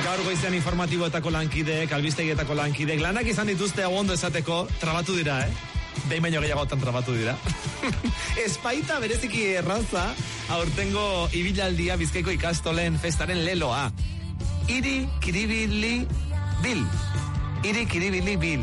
Gaur goizean informatiboetako lankideek, albistegietako lankideek, lanak izan dituzte hau ondo esateko, trabatu dira, Behin baino gehiagotan trabatu dira. Espaita bereziki erraza, aurtengo ibilaldia Bizkaiko ikastolen festaren leloa. Iri kiribili bil. Iri kiribili bil.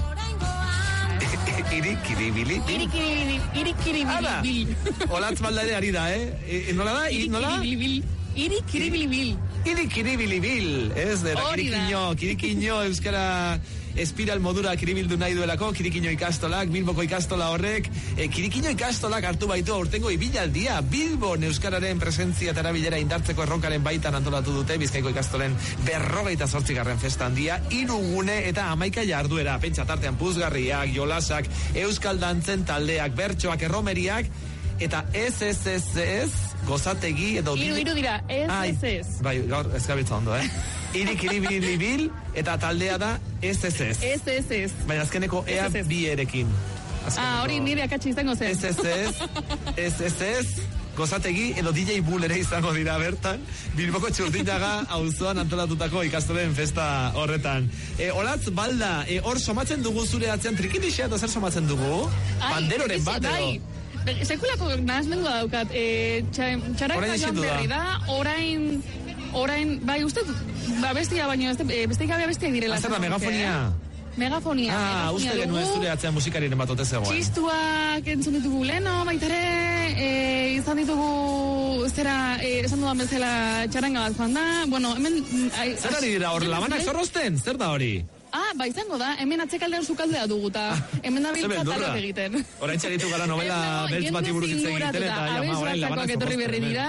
Iri kiribili bil. Iri kiribili bil. Olatz baldare ari da, Nola da? Nola? Iri kiribili bil. Iri kiribili bil. Ez dira, kirikiño euskara espiral modura kiribildu nahi duelako, kirikiño ikastolak, Bilboko ikastola horrek, kirikiño ikastolak hartu baitu aurtengo ibilaldia, Bilbon euskararen presentzia eta erabilera indartzeko erronkaren baitan antolatu dute, Bizkaiko ikastolen 28. festa handia, 3 gune eta 11 jarduera, pentsa tartean puzgarriak, jolasak, euskal dantzen taldeak, bertsoak, erromeriak, eta ez, gozategi edo... Iru dira, ez. Bai, gaur ezkabitza ondo, Iri kiribili bil, eta taldea da ez. Baina azkeneko ea bi erekin. Hori nire akatsi izango zen. Ez, gozategi edo DJ Bull ere izango dira bertan, Bilboko Txurdinaga auzoan antolatutako ikastolen festa horretan. Olatz balda, hor somatzen dugu zure atzean trikitixea eta zer somatzen dugu? Banderoren bat edo? Sekulako nahazmendua daukat, txaraka joan berri da, orain, bai, uste, bestia baino, bestia gabe bestia direla. Azerda, megafonia? Megafonia. Uste genuen zure atzean musikarien bat ote zegoen. Txistuak entzun ditugu leno, baitare, izan ditugu, esan dudan bezala txaranga bat joan da, bueno, hemen... Zer ari dira hor, labanak zorrozten? Zer da hori? Ba, izango da, hemen atzekaldean zukaldea duguta. Hemen da biltza talok egiten. Orain txaritu gara novela beltz bati buruz hitz egiten eta jama orain labanak etorri berri dira.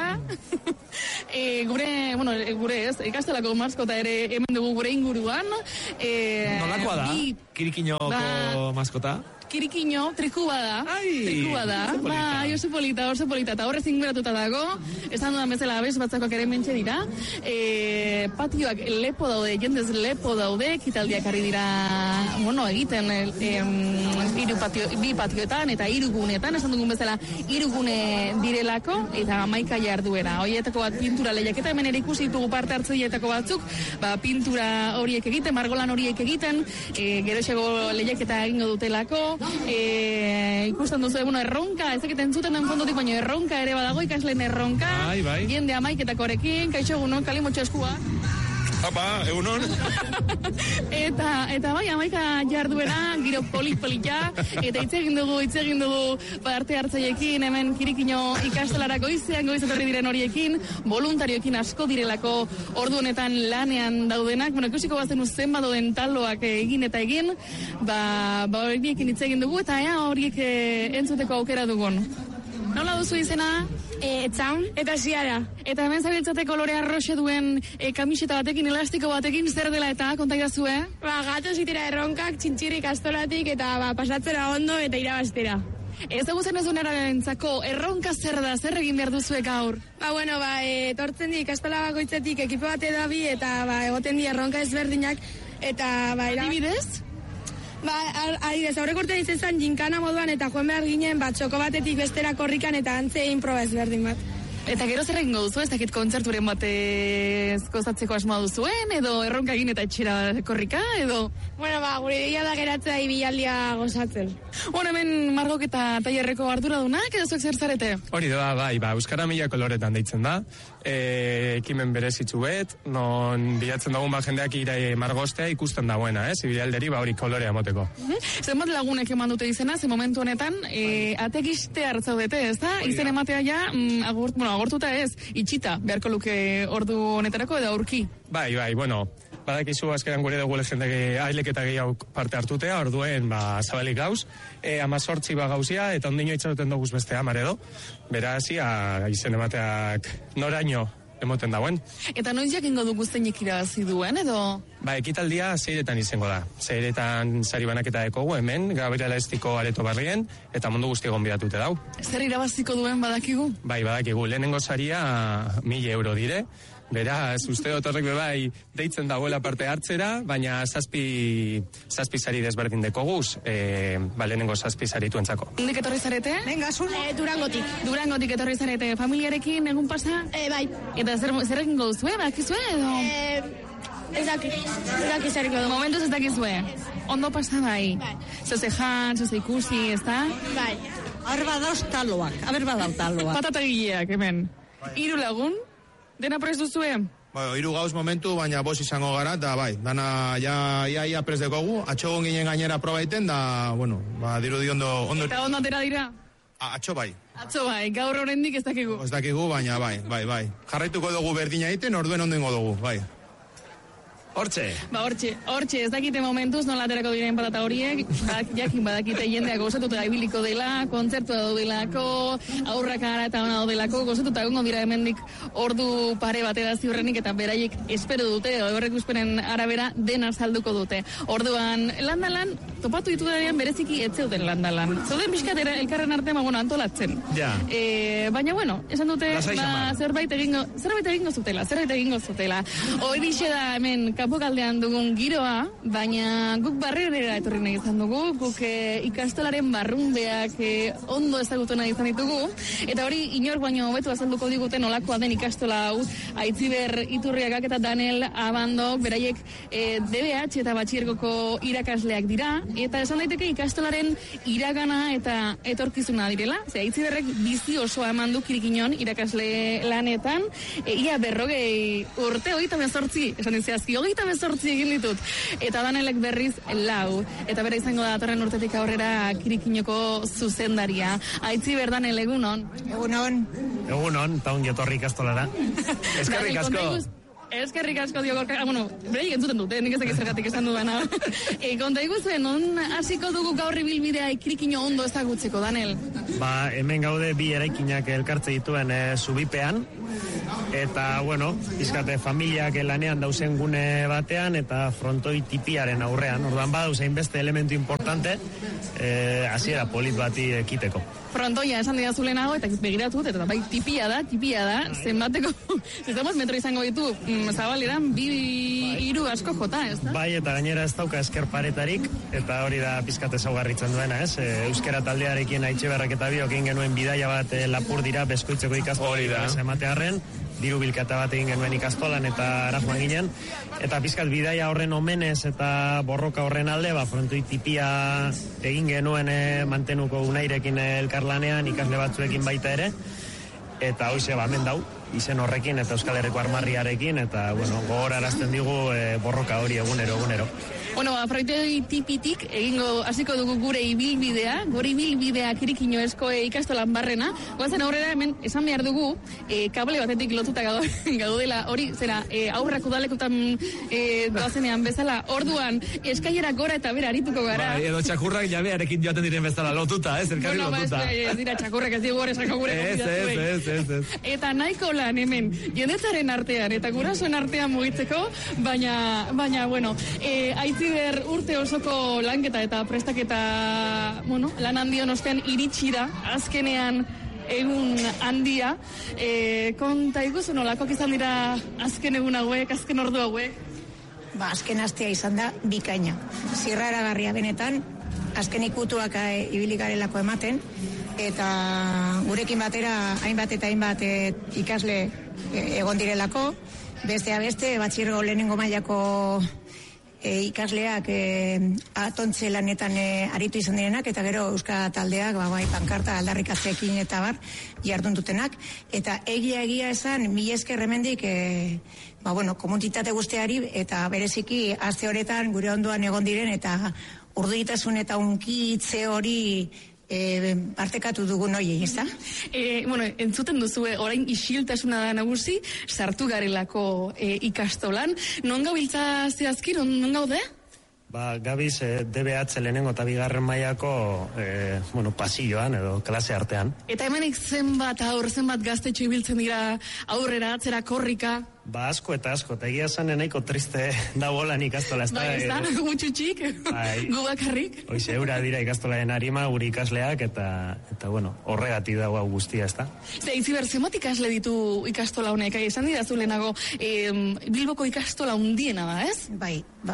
Gure ez, ikastelako maskota ere hemen dugu gure inguruan. Nolakoa da? Kirikiñoko maskota? Kirikiño, trikua da. Bai, oso polita. Eta horrez inguratuta dago, esan dudan bezala abez batzakoak ere mentxe dira. Patioak lepo daude, jendez lepo daude, kitaldiak ari dira, egiten bi patioetan eta 3 guneetan, esan dugun bezala 3 gune direlako, eta 11 jarduera. Horietako bat pintura lehiaketa, hemen ere ikusi ditugu parte hartzeietako batzuk, pintura horiek egiten, margolan horiek egiten, geroxego lehiaketa egingo dutelako, ikusten duzu, erronka, ezaketen zuten den fondotik, baina erronka ere badago, ikasleen erronka, jende 11-etakorekin, kaixo egunon, kalimotxo eskua. Apa, egunon. Eta bai, 11 jarduera, giro polita, eta hitz egin dugu parte hartzaiekin, hemen Kirikiño ikastelarako goizetorri diren horiekin, voluntarioekin asko direlako ordu honetan lanean daudenak, ikusiko bazen zenbat dauden taloak egin, horiekin hitz egin dugu, eta horiek entzuteko aukera dugun. Nola duzu izena? Etzaun eta Ziara. Eta hemen zabiltzate kolorea roxe duen kamiseta batekin, elastiko batekin, zer dela eta kontaidazue? Gato zitera erronkak, txintxirrik astolatik eta pasatzera ondo eta irabaztera. Ez eguzen ez duenarentzako, erronka zer da, zer egin behar duzuek gaur? Etortzen di ikastola bakoitzetik ekipo bat edabi eta egoten di erronka ezberdinak eta adibidez? Adibidez, aurreko urtean izan zen jinkana moduan eta joan behar ginen txoko batetik bestera korrikan eta antzein proba ezberdin bat. Eta gero zer egingo duzu, ez dakit kontzerturen batez gozatzeko asmoa duzuen, edo erronka egin eta etxera korrika, edo... Gure ideia da geratzea ibilaldia gozatzen. Hemen Margok eta tailerreko arduradunak, edo zuek zer zarete? Hori da, Euskara Mila koloretan deitzen da, ekimen berezitzu bet, non bilatzen dugun jendeak irai margostea ikusten dagoena, ibilderi hori kolorea moteko. Zenbat lagunek eman dute izena, ze momentu honetan, atekiste hartzaudete, ez da? Izen ematea ja, agortuta ez, itxita, beharko luke ordu honetarako edo aurki. Badakizu azkeran gure dugu legendek ailek eta gehiago parte hartutea, orduen zabalik gauz, 18 gauzia, eta ondino itxaroten dugu beste 10 edo, beraz, izen emateak noraino emoten dauen. Eta noiz jakingo dugu zeinek irabazi duen, edo? Ekitaldia 6etan izango da. 6etan sari banaketa dekogu hemen, Gabriela Estiko areto barrien, eta mundu guzti gonbidatute dau. Zer irabaziko duen badakigu? Badakigu. Lehenengo saria 1.000 euro dire, beraz, uste otorrek deitzen dagoela parte hartzera, baina 7 sari desberdin dekoguz, lehenengo 7 saritu entzako. Nik etorri zarete? Venga, Durangotik. Durangotik etorri zarete, familiarekin egun pasa? Bai. Eta zer egingo duzue, badakizue, edo? Ez daki zeriko du. Momentuz ez dakizue. Ondo pasa bai. Zoze jan, zoze ikusi, ez da? Bai. Aber badau taloak. Patatagileak, hemen. 3 lagun, dena prest duzue? 3 gauz momentu, baina 5 izango gara, eta bai, dana ia prest dekogu, atxogon ginen gainera probaiten, da, bueno, dirudi ondo... Eta ondo atera dira? Atxo bai. Atzo bai, gaur horrendik ez dakigu. Ez dakigu, baina bai. Jarraituko dugu berdina egiten, orduen ondo ingo dugu, bai. Hortxe, ez dakite momentuz nola aterako diren patata horiek, jakin badakite jendeak gozatuta ibiliko dela, kontzertua daudelako, aurrak ara eta ona daudelako, gozatuta egongo dira hemendik ordu pare batera ziurrenik eta beraiek espero dute, horrek uspenen arabera dena salduko dute. Orduan, landalan, topatu ditu darean bereziki etzeuten landalan. Zauden pixkatera elkarren artean, antolatzen. Ja. Baina, esan dute, zerbait egingo zutela. Horixe da hemen kanpokaldean dugun giroa, baina guk barrerera etorri nahi izan dugu, guk ikastolaren barrunbeak ondo ezagutu nahi izan ditugu, eta hori inor baino hobetu azalduko diguten nolakoa den ikastola hau, Aitziber Iturriagak eta Daniel Abandok, beraiek DBH eta batxiergoko irakasleak dira, eta esan daiteke ikastolaren iragana eta etorkizuna direla, ze Aitziberrek bizi osoa eman du Kirikiñon irakasle lanetan, ia 40 urte, 38, esan dizeazki, 38 egin ditut, eta Danielek berriz 4, eta bera izango da datorren urtetik aurrera Kirikiñoko zuzendaria. Aitziber, Daniel, egunon? Egunon, eta ongi etorri ikastolara. eskerrik asko. Eskerrik asko dio gorka, beraiek entzuten dute, nik ezak zergatik esan dudana. Konta iguzuen, non hasiko dugu gaur ibilbidea Kirikiño ondo ezagutzeko, Daniel? Hemen gaude bi eraikinak elkartze dituen zubipean, eta, pizkate familiak lanean dauzen gune batean, eta frontoi tipiaren aurrean, orduan badauzein beste elementu importante, hasiera polit bati ekiteko. Frontoia esan dira zulenago, eta begiratu dut, eta bai tipia da, zenbateko, zizamos metro izango ditu, zabaleran, 2-3 asko jota, ez da? Bai, eta gainera ez dauka esker paretarik, eta hori da pizkate zaugarritzen duena, ez? Euskera taldearekin Aitziberrak eta biok egin genuen bidaia bat lapur dira, bezkoitzeko ikastola ematearren, diru bilkata bat egin genuen ikastolan eta arajoan ginen, eta pizkat bidaia horren omenez eta borroka horren alde, frontoi tipia egin genuen mantenuko unairekin elkarlanean, ikasle batzuekin baita ere, eta hoize hemen dau, izen horrekin eta Euskal Herriko armarriarekin, eta gogorarazten digu borroka hori egunero. Frontoi tipitik hasiko dugu gure ibilbidea Kirikiñoesko ikastolan barrena. Goazen aurrera hemen esan behar dugu, kable batetik lotuta gaudela, hori zera aurrak udalekutan doazenean bezala, orduan eskailera gora eta bera arituko gara. Edo txakurrak jabearekin joaten diren bezala lotuta, elkarri lotuta. Ez dira txakurrak ez digu hori esako gure Ez. Eta nahiko lan hemen, jendetzaren artean eta gurasoen artean mugitzeko, baina, Aitziber urte osoko lanketa eta prestaketa, lan handion ostean iritsi da, azkenean egun handia. Konta iguzu nolakoak izan dira azken egun hauek, azken ordu hauek? Azken astea izan da bikaina. Zirraragarria benetan, azken ikutuak ibili garelako ematen, eta gurekin batera hainbat ikasle egon direlako, beste batxiergo lehenengo mailako ikasleak atontze lanetan aritu izan direnak, eta gero euska taldeak pankarta aldarrikatzeekin eta bar jardun dutenak, eta egia esan mila esker hemendik komunitate guztiari, eta bereziki aste horetan gure ondoan egon diren eta urduritasun eta unkitze hori partekatu dugun hori, ez da? Entzuten duzu, orain isiltasuna da nagusi, sartu garelako ikastolan. Non gabiltza zehazki, non gaude? Gabiz, DBH lehenengo eta bigarren mailako pasilloan edo klase artean. Eta hemenik zenbat gaztetxo ibiltzen dira aurrera, atzera, korrika? Asko eta egia esan nahiko triste dagoelan ikastola. Ez da, gutxutxik, gu bakarrik. Hoize, eura dira ikastolaren arima, guri ikasleak, eta horregatik dago hau guztia, ez da? Aitziber, zenbat ikasle ditu ikastola honek? Esan didazu lehenago, Bilboko ikastola hundiena da, ez? Bai,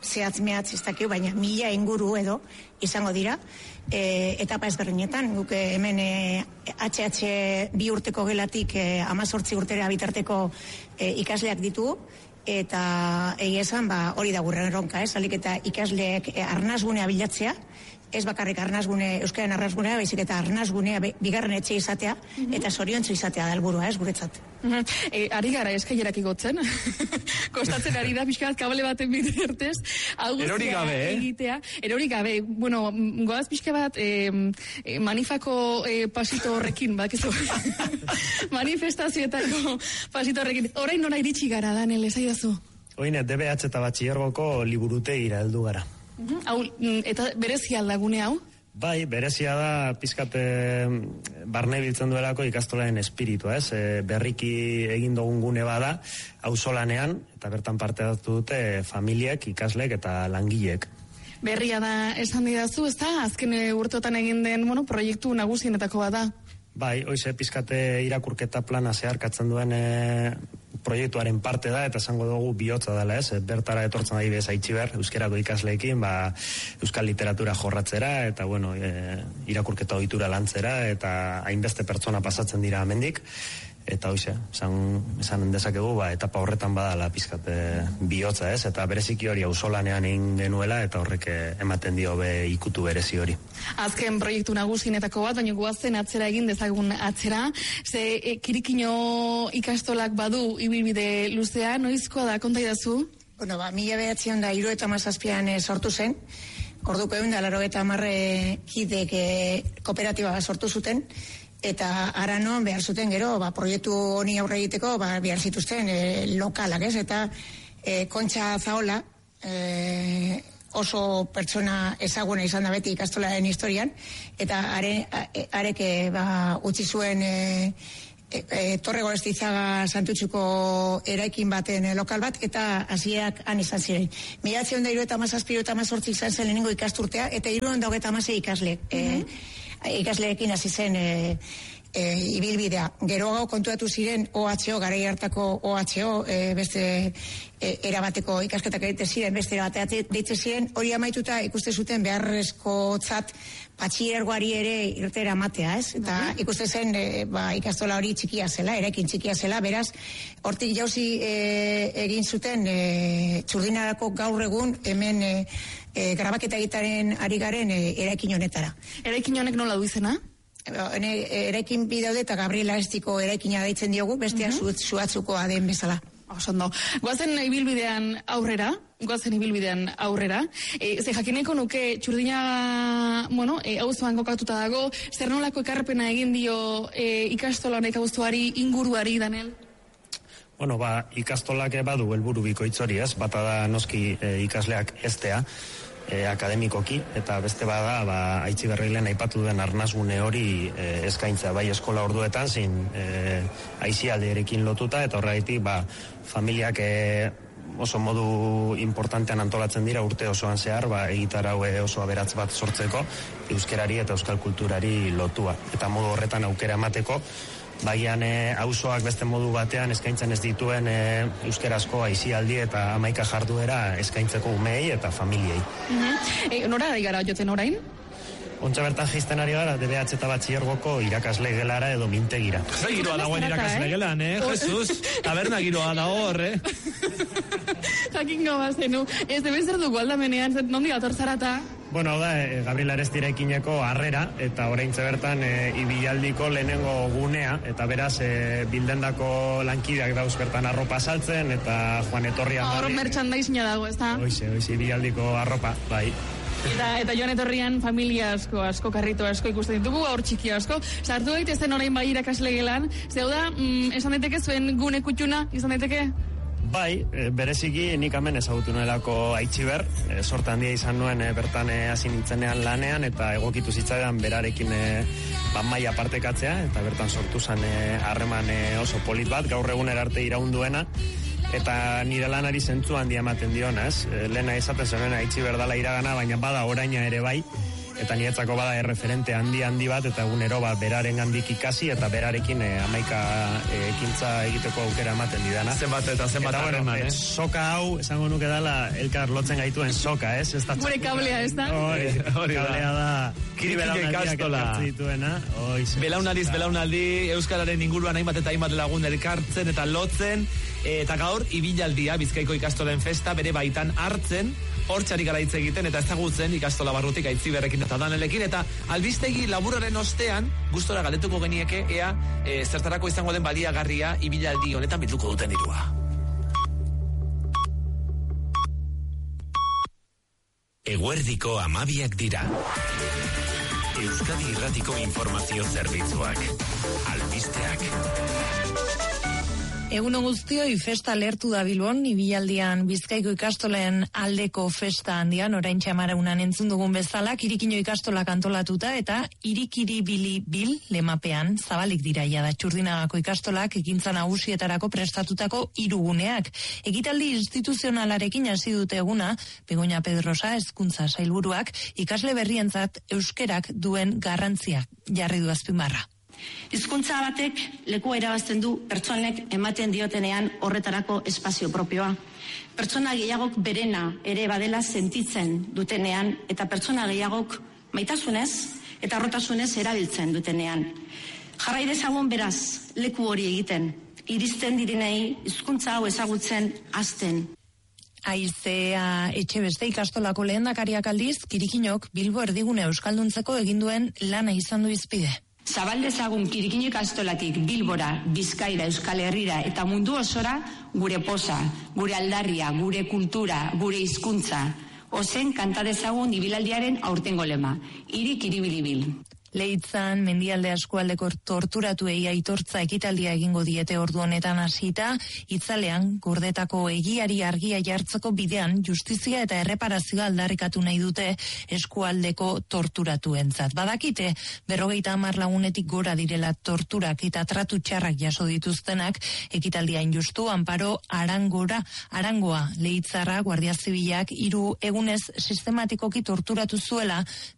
zehatz-mehatz ez dakiu, baina 1000 inguru edo izango dira, etapa ezberdinetan, guk hemen HH 2 urteko gelatik 18 urtera bitarteko ikasleak ditugu, eta egia esan, hori da gurren erronka, alik eta ikasleek arnasgunea bilatzea, ez bakarrik euskaren arnasgunea, baizik eta arnasgunea bigarren etxe izatea, eta zoriontsu izatea da helburua, guretzat. Ari gara eskailerak igotzen, kostatzen ari da, pixka bat kabale baten bidertez, erori gabe, egitea. Erori gabe, bueno, goaz pixka bat manifako pasito horrekin, bakizu, manifestazioetako pasito horrekin. Orain nora iritsi gara, Daniel, esaidazu? Oine, DBH eta batxillergoko liburutegira heldu gara. Eta berezia aldagune hau? Bai, berezia da pizkat barne biltzen duelako ikastolaren espiritua, berriki egin dugun gune bada, auzolanean, eta bertan parte hartu dute familiek, ikaslek eta langileek. Berria da esan didazu, ez da? Azken urteotan egin den, proiektu nagusienetako bada. Bai, hoize pizkate irakurketa plana zeharkatzen duen proiektuaren parte da, eta esango dugu bihotza dela, bertara etortzen da ibez Aitziber, euskerako ikasleekin, euskal literatura jorratzera, eta irakurketa ohitura lantzera, eta hainbeste pertsona pasatzen dira hemendik, eta hoize, esan dezakegu, etapa horretan badala pizkat bihotza, eta bereziki hori auzolanean egin genuela, eta horrek ematen dio ikutu berezi hori. Azken proiektu nagusienetako bat, baina guazen atzera egin dezagun atzera, ze Kirikino ikastolak badu ibilbide luzea, noizkoa da, konta idazu? Bueno, 1977an sortu zen, orduko 190 kidek kooperatiba sortu zuten, eta aranon behar zuten gero, proiektu honi aurre egiteko, behar zituzten lokalak, eta Kontxa Zaola, oso pertsona ezaguna izan da beti ikastolaren historian, eta arek utzi zuen Torre Gorestizaga Santutxuko eraikin baten lokal bat, eta hasierak han izan ziren. 1977 izan zen lehenengo ikasturtea, eta 326 ikasleekin hasi zen ibilbidea. Gero gau kontuatu ziren OHO, garai hartako OHO, beste erabateko ikasketak egite ziren, beste erabatea deitzen ziren, hori amaituta ikuste zuten beharrezkotzat batxillergoari ere irtera matea, Eta ikuste zen ikastola hori txikia zela, eraikin txikia zela, beraz, hortik jauzi egin zuten Txurdinarako gaur egun hemen grabaketa egitaren ari garen eraikin honetara. Eraikin honek nola du izena? Eraikin bidaude eta Gabriela Estiko eraikina deitzen diogu, bestea Zuhatzukoa den bezala. Osondo. Goazen ibilbidean aurrera, ze jakineko nuke Txurdina, auzoan kokatuta dago, zer nolako ekarpena egin dio ikastola honek auzoari, inguruari, Daniel? Bueno, ikastolak badu helburu bikoitz hori, bata da noski ikasleak eztea, akademikoki, eta beste bada Aitziberrilen aipatu den arnasgune hori eskaintza, bai eskola orduetan zin aisialdearekin lotuta, eta horregatik familiak oso modu importantean antolatzen dira urte osoan zehar, egitarau oso aberatz bat sortzeko euskerari eta euskal kulturari lotua, eta modu horretan aukera emateko bagian auzoak beste modu batean eskaintzen ez dituen euskerazko aisialdi eta 11 jarduera eskaintzeko umeei eta familiei. Nora ari gara jotzen orain? Ontsa bertan jaisten ari gara, DBH eta batxillergoko irakasle gelara edo mintegira. Zer giroa dagoen irakasle gelan, Jesus? Taberna giroa dago horre. Jakingo bazenu. Ez deben zer dugu aldamenean, nondi ator zarata? Bueno, hau da, Gabriel Arestira ekineko harrera, eta oraintze bertan ibialdiko lehenengo gunea, eta beraz bildendako lankideak dauz bertan arropa saltzen, eta joan etorrian... Hor merchandisea dago, ez da? Hoize, ibialdiko arropa, bai. Eta joan etorrian familia asko, karrito asko ikusten ditugu, aur txiki asko. Sartu daitezen orain bai irakasle gelan, zeu da, esan daiteke zuen gune kutxuna, izan daiteke? Bai, bereziki nik hemen ezagutu nuelako Aitziber, sorte handia izan nuen bertan hasi nintzenean lanean, eta egokitu zitzaidan berarekin maila partekatzea, eta bertan sortu zen harreman oso polit bat, gaur egunera arte iraunduena, eta nire lanari zentzu handia ematen diona, Lehena esaten zenuen Aitziber dala iragana, baina bada oraina ere bai, eta niretzako bada erreferente handi bat, eta egunero beraren gandik ikasi, eta berarekin 11 ekintza egiteko aukera ematen didana. Zenbat harreman, soka hau, esango nuke dala, elkar lotzen gaituen soka, ez? Gure kablea, ez da? Kablea da. Kirikiño ikastola. Belaunaldi, euskararen inguruan hainbat eta hainbat lagun elkartzen eta lotzen, eta gaur ibilaldia Bizkaiko ikastolen festa bere baitan hartzen, hortxari gara hitz egiten eta ezagutzen ikastola barrutik Aitziberrekin eta Danelekin, eta albistegi laburaren ostean gustora galetuko genieke ea zertarako izango den baliagarria ibilaldi honetan bilduko duten dirua. Eguerdiko 12 dira. Euskadi Irratiko informazio zerbitzuak. Albisteak. Egun guztioi, festa lertu da Bilbon, ibilaldian Bizkaiko ikastolen aldeko festa handian, orain txamaraunan entzun dugun bezala, Kirikiño ikastolak antolatuta eta irikiri bil lemapean zabalik dira jada Txurdinagako ikastolak ekintza nagusietarako prestatutako 3 guneak. Ekitaldi instituzionalarekin hasi dute eguna, Begoña Pedrosa hezkuntza sailburuak ikasle berrientzat euskerak duen garrantzia jarri du azpimarra. Hizkuntza batek lekua irabazten du pertsonek ematen diotenean horretarako espazio propioa. Pertsona gehiagok berena ere badela sentitzen dutenean eta pertsona gehiagok maitasunez eta harrotasunez erabiltzen dutenean. Jarrai dezagun beraz leku hori egiten, iristen direnei hizkuntza hau ezagutzen hasten. Aizea Etxebeste ikastolako lehendakariak aldiz, Kirikiñok Bilbo erdigune euskalduntzeko egin duen lana izan du hizpide. Zabaldezagun Kirikiño ikastolatik Bilbora, Bizkaira, Euskal Herrira eta mundu osora gure posa, gure aldarria, gure kultura, gure hizkuntza. Ozen kanta dezagun ibilaldiaren aurtengo lema, Irik iribilibil. Leitzan, Mendialde eskualdeko torturatuei aitortza ekitaldia egingo diete ordu honetan hasita, itzalean, gordetako egiari argia jartzeko bidean, justizia eta erreparazioa aldarrikatu nahi dute eskualdeko torturatuentzat. Badakite, 50 lagunetik gora direla torturak eta tratu txarrak jaso dituztenak, ekitaldia injustu, Amparo Arangoa, Leitzarra, Guardia Zibilak 3 egunez sistematikoki torturatu zuela,